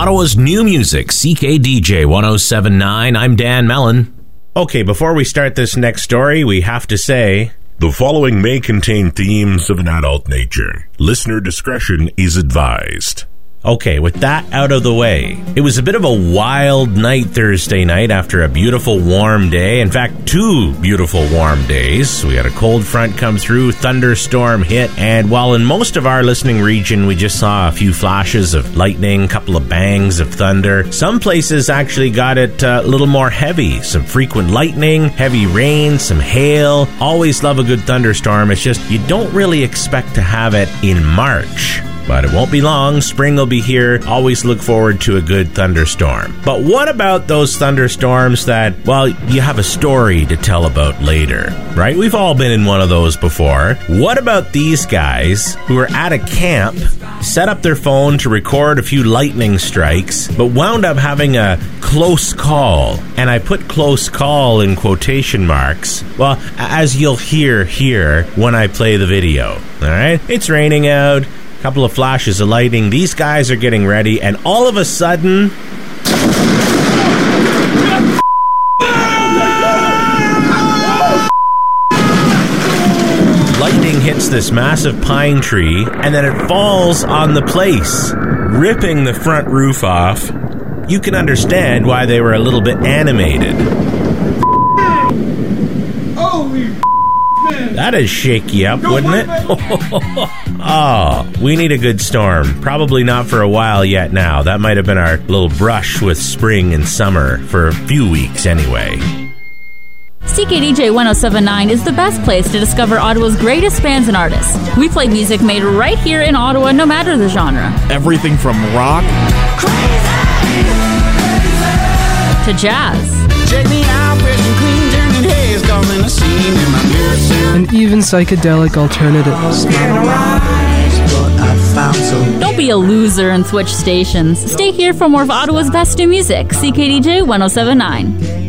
Ottawa's new music, CKDJ 1079. I'm Dan Mellon. Okay, before we start this next story, we have to say... The following may contain themes of an adult nature. Listener discretion is advised. Okay, with that out of the way, it was a bit of a wild night Thursday night after a beautiful warm day. In fact, 2 beautiful warm days. We had a cold front come through, thunderstorm hit, and while in most of our listening region we just saw a few flashes of lightning, a couple of bangs of thunder, some places actually got it a little more heavy. Some frequent lightning, heavy rain, some hail. Always love a good thunderstorm. It's just you don't really expect to have it in March. But it won't be long. Spring will be here. Always look forward to a good thunderstorm. But what about those thunderstorms that, well, you have a story to tell about later, right? We've all been in one of those before. What about these guys who are at a camp, set up their phone to record a few lightning strikes, but wound up having a close call? And I put close call in quotation marks. Well, as you'll hear here when I play the video. All right? It's raining out. Couple of flashes of lightning. These guys are getting ready, and all of a sudden, lightning hits this massive pine tree, and then it falls on the place, ripping the front roof off. You can understand why they were a little bit animated. Holy That'd shake you up, wouldn't it? Oh, we need a good storm. Probably not for a while yet now. That might have been our little brush with spring and summer for a few weeks anyway. CKDJ 1079 is the best place to discover Ottawa's greatest bands and artists. We play music made right here in Ottawa, no matter the genre. Everything from rock to jazz. Check me out, fresh and clean, turning heads, causing a scene in my mirror. And even psychedelic alternatives. Don't be a loser and switch stations. Stay here for more of Ottawa's best new music. CKDJ 1079.